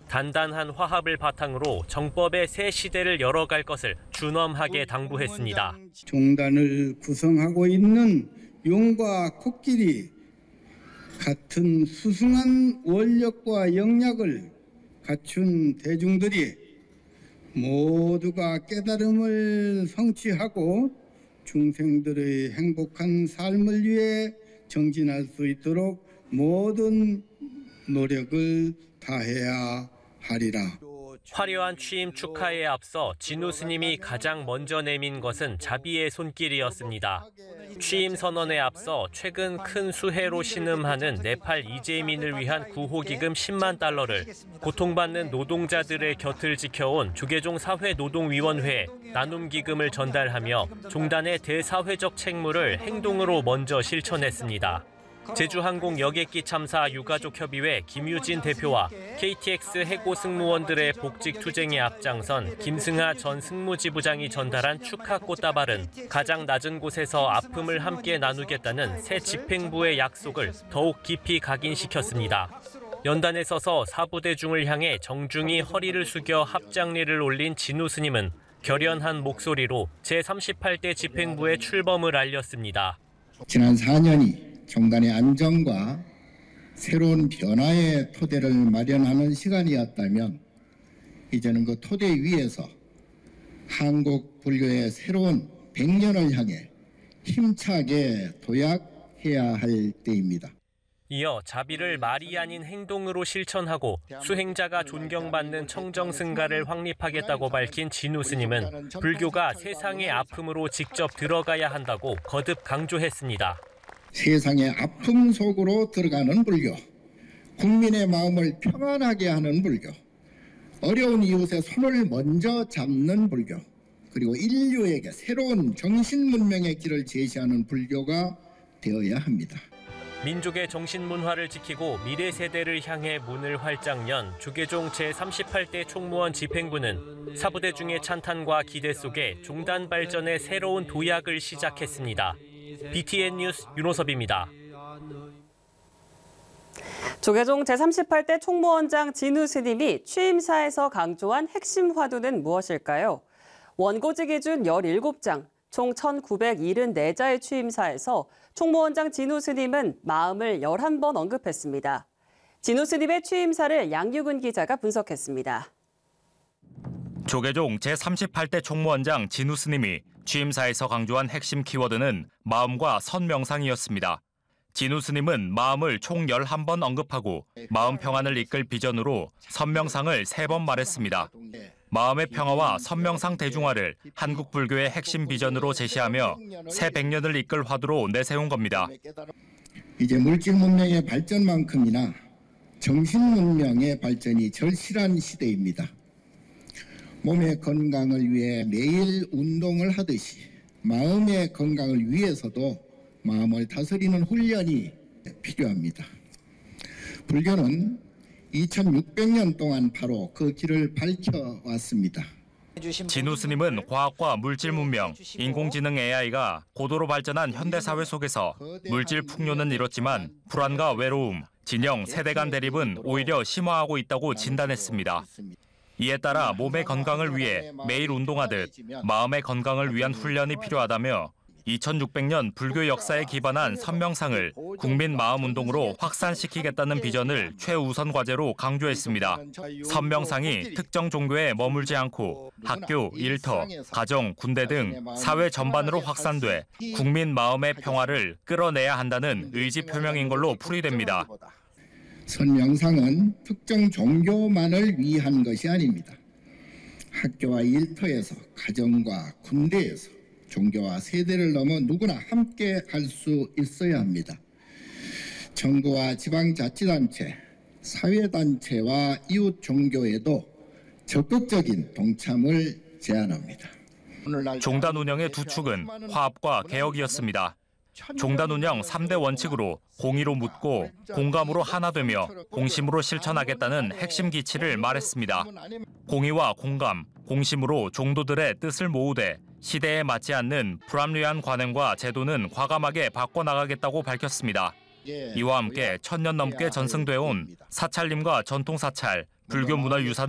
단단한 화합을 바탕으로 정법의 새 시대를 열어갈 것을 준엄하게 당부했습니다. 종단을 구성하고 있는 용과 코끼리 같은 수승한 원력과 영역을 갖춘 대중들이 모두가 깨달음을 성취하고 중생들의 행복한 삶을 위해 정진할 수 있도록 모든 노력을 다해야 하리라. 화려한 취임 축하에 앞서 진우 스님이 가장 먼저 내민 것은 자비의 손길이었습니다. 취임 선언에 앞서 최근 큰 수해로 신음하는 네팔 이재민을 위한 구호기금 10만 달러를 고통받는 노동자들의 곁을 지켜온 조계종 사회노동위원회에 나눔기금을 전달하며 종단의 대사회적 책무를 행동으로 먼저 실천했습니다. 제주항공 여객기 참사 유가족협의회 김유진 대표와 KTX 해고 승무원들의 복직 투쟁에 앞장선 김승하 전 승무지부장이 전달한 축하 꽃다발은 가장 낮은 곳에서 아픔을 함께 나누겠다는 새 집행부의 약속을 더욱 깊이 각인시켰습니다. 연단에 서서 사부대중을 향해 정중히 허리를 숙여 합장리를 올린 진우 스님은 결연한 목소리로 제38대 집행부의 출범을 알렸습니다. 지난 4년이 종단의 안정과 새로운 변화의 토대를 마련하는 시간이었다면 이제는 그 토대 위에서 한국 불교의 새로운 100년을 향해 힘차게 도약해야 할 때입니다. 이어 자비를 말이 아닌 행동으로 실천하고 수행자가 존경받는 청정승가를 확립하겠다고 밝힌 진우 스님은 불교가 세상의 아픔으로 직접 들어가야 한다고 거듭 강조했습니다. 세상의 아픔 속으로 들어가는 불교, 국민의 마음을 평안하게 하는 불교, 어려운 이웃의 손을 먼저 잡는 불교, 그리고 인류에게 새로운 정신문명의 길을 제시하는 불교가 되어야 합니다. 민족의 정신문화를 지키고 미래 세대를 향해 문을 활짝 연 조계종 제38대 총무원 집행부는 사부대중의 찬탄과 기대 속에 종단 발전의 새로운 도약을 시작했습니다. BTN 뉴스 윤호섭입니다. 조계종 제38대 총무원장 진우 스님이 취임사에서 강조한 핵심 화두는 무엇일까요? 원고지 기준 17장, 총 1,974자의 취임사에서 총무원장 진우 스님은 마음을 11번 언급했습니다. 진우 스님의 취임사를 양유근 기자가 분석했습니다. 조계종 제38대 총무원장 진우 스님이 취임사에서 강조한 핵심 키워드는 마음과 선명상이었습니다. 진우 스님은 마음을 총 11번 언급하고 마음 평안을 이끌 비전으로 선명상을 3번 말했습니다. 마음의 평화와 선명상 대중화를 한국 불교의 핵심 비전으로 제시하며 새 100년을 이끌 화두로 내세운 겁니다. 이제 물질 문명의 발전만큼이나 정신 문명의 발전이 절실한 시대입니다. 몸의 건강을 위해 매일 운동을 하듯이 마음의 건강을 위해서도 마음을 다스리는 훈련이 필요합니다. 불교는 2600년 동안 바로 그 길을 밝혀왔습니다. 진우 스님은 과학과 물질 문명, 인공지능 AI가 고도로 발전한 현대사회 속에서 물질 풍요는 이뤘지만 불안과 외로움, 진영, 세대 간 대립은 오히려 심화하고 있다고 진단했습니다. 이에 따라 몸의 건강을 위해 매일 운동하듯 마음의 건강을 위한 훈련이 필요하다며 2600년 불교 역사에 기반한 선명상을 국민 마음 운동으로 확산시키겠다는 비전을 최우선 과제로 강조했습니다. 선명상이 특정 종교에 머물지 않고 학교, 일터, 가정, 군대 등 사회 전반으로 확산돼 국민 마음의 평화를 끌어내야 한다는 의지 표명인 걸로 풀이됩니다. 선명상은 특정 종교만을 위한 것이 아닙니다. 학교와 일터에서, 가정과 군대에서 종교와 세대를 넘어 누구나 함께 할 수 있어야 합니다. 정부와 지방자치단체, 사회단체와 이웃 종교에도 적극적인 동참을 제안합니다. 종단 운영의 두 축은 화합과 개혁이었습니다. 종단 운영 3대 원칙으로 공의로 묻고 공감으로 하나 되며 공심으로 실천하겠다는 핵심 기치를 말했습니다. 공의와 공감, 공심으로 종도들의 뜻을 모으되 시대에 맞지 않는 불합리한 관행과 제도는 과감하게 바꿔나가겠다고 밝혔습니다. 이와 함께 1000년 넘게 전승돼 온 사찰림과 전통사찰, 불교 문화유산